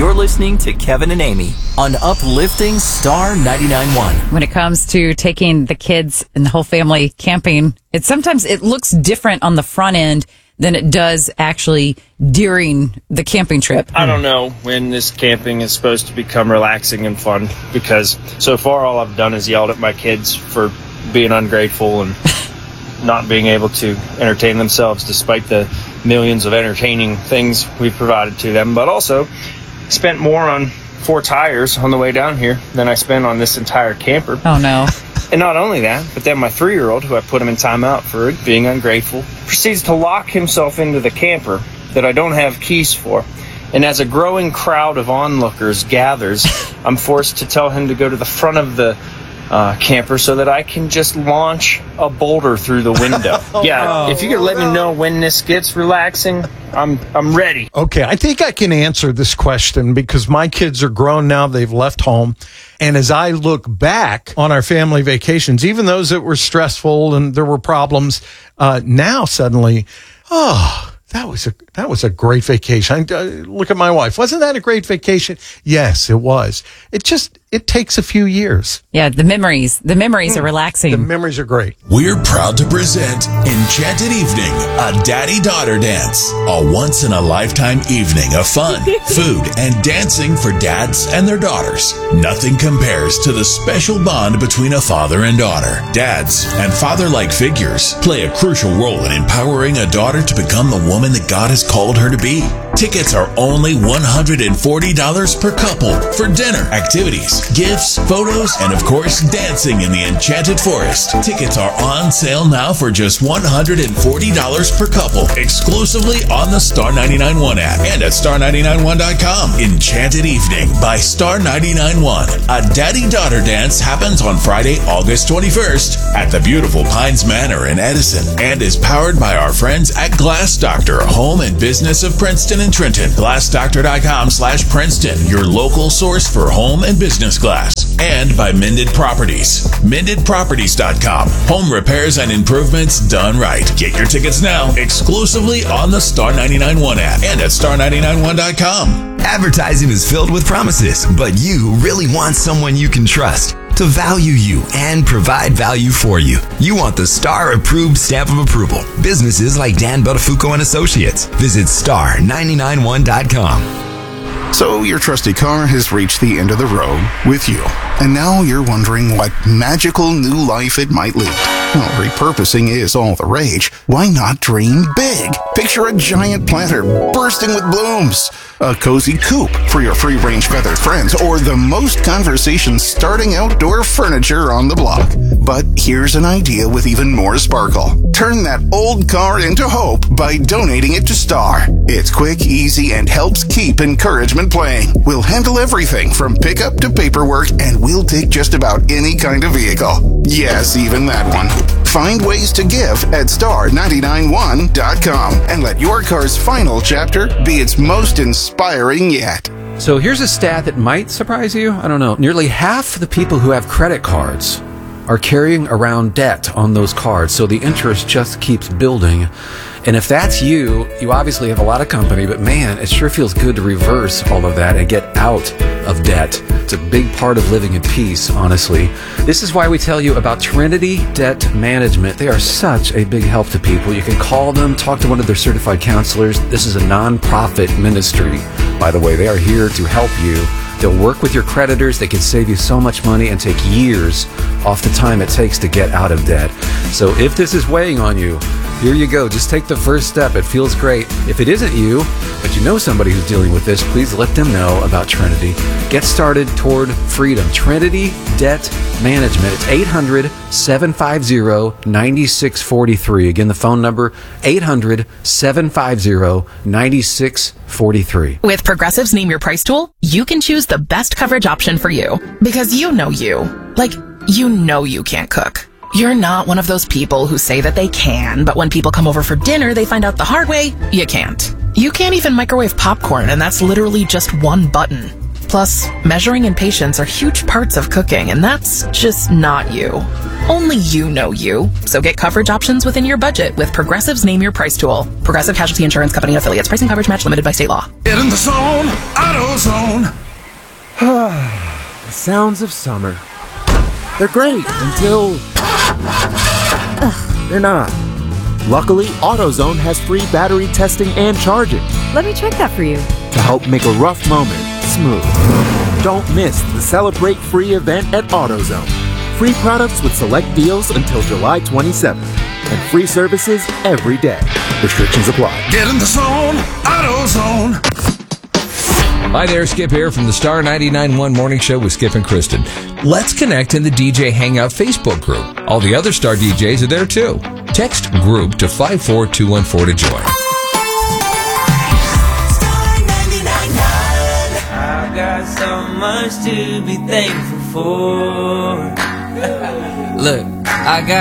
You're listening to Kevin and Amy on Uplifting Star 99.1. When it comes to taking the kids and the whole family camping, sometimes it looks different on the front end than it does actually during the camping trip. I don't know when this camping is supposed to become relaxing and fun, because so far all I've done is yelled at my kids for being ungrateful and not being able to entertain themselves despite the millions of entertaining things we've provided to them. But also spent more on 4 tires on the way down here than I spent on this entire camper. Oh, no. And not only that, but then my 3-year-old, who I put him in timeout for being ungrateful, proceeds to lock himself into the camper that I don't have keys for. And as a growing crowd of onlookers gathers, I'm forced to tell him to go to the front of the camper so that I can just launch a boulder through the window. If you could let me know when this gets relaxing, I'm ready. Okay, I think I can answer this question because my kids are grown now. They've left home. And as I look back on our family vacations, even those that were stressful and there were problems, now suddenly, that was a great vacation. Look at my wife. Wasn't that a great vacation? Yes, it was. It takes a few years. Yeah, the memories are relaxing. The memories are great. We're proud to present Enchanted Evening, a daddy-daughter dance. A once-in-a-lifetime evening of fun, food, and dancing for dads and their daughters. Nothing compares to the special bond between a father and daughter. Dads and father-like figures play a crucial role in empowering a daughter to become the woman that God has called her to be. Tickets are only $140 per couple for dinner, activities, gifts, photos, and of course, dancing in the Enchanted Forest. Tickets are on sale now for just $140 per couple, exclusively on the Star 99.1 app and at star991.com. Enchanted Evening by Star 99.1. A daddy-daughter dance happens on Friday, August 21st at the beautiful Pines Manor in Edison and is powered by our friends at Glass Doctor, Home and Business of Princeton and Trenton. GlassDoctor.com/Princeton, your local source for home and business glass. And by Mended Properties. MendedProperties.com. Home repairs and improvements done right. Get your tickets now exclusively on the Star 99.1 app and at star991.com. Advertising is filled with promises, but you really want someone you can trust to value you and provide value for you. You want the Star-approved stamp of approval. Businesses like Dan Buttafuoco and Associates. Visit star991.com. So your trusty car has reached the end of the road with you. And now you're wondering what magical new life it might lead. Well, repurposing is all the rage. Why not dream big? Picture a giant planter bursting with blooms, a cozy coop for your free-range feathered friends, or the most conversation-starting outdoor furniture on the block. But here's an idea with even more sparkle. Turn that old car into hope by donating it to Star. It's quick, easy, and helps keep encouragement playing. We'll handle everything from pickup to paperwork, and we'll take just about any kind of vehicle. Yes, even that one. Find ways to give at star991.com and let your car's final chapter be its most inspiring yet. So here's a stat that might surprise you. I don't know. Nearly half the people who have credit cards are carrying around debt on those cards, so the interest just keeps building. And if that's you, you obviously have a lot of company, but man, it sure feels good to reverse all of that and get out of debt. It's a big part of living in peace, honestly. This is why we tell you about Trinity Debt Management. They are such a big help to people. You can call them, talk to one of their certified counselors. This is a non-profit ministry, by the way. They are here to help you. They'll work with your creditors. They can save you so much money and take years off the time it takes to get out of debt. So if this is weighing on you, here you go. Just take the first step. It feels great. If it isn't you, but you know somebody who's dealing with this, please let them know about Trinity. Get started toward freedom. Trinity Debt Management. It's 800-750-9643. Again, the phone number, 800-750-9643. With Progressive's Name Your Price tool, you can choose the best coverage option for you. Because you know you. Like, you know you can't cook. You're not one of those people who say that they can, but when people come over for dinner, they find out the hard way, you can't. You can't even microwave popcorn, and that's literally just one button. Plus, measuring and patience are huge parts of cooking, and that's just not you. Only you know you. So get coverage options within your budget with Progressive's Name Your Price tool. Progressive Casualty Insurance Company and affiliates. Pricing coverage match limited by state law. Get in the zone, AutoZone. The sounds of summer. They're great until... they're not. Luckily, AutoZone has free battery testing and charging Let me check that for you. to help make a rough moment smooth. Don't miss the Celebrate Free event at AutoZone. Free products with select deals until July 27th. And free services every day. Restrictions apply. Get in the zone, AutoZone. Hi there, Skip here from the Star 99.1 Morning Show with Skip and Kristen. Let's connect in the DJ Hangout Facebook group. All the other Star DJs are there too. Text GROUP to 54214 to join. I got so much to be thankful for. Look, I got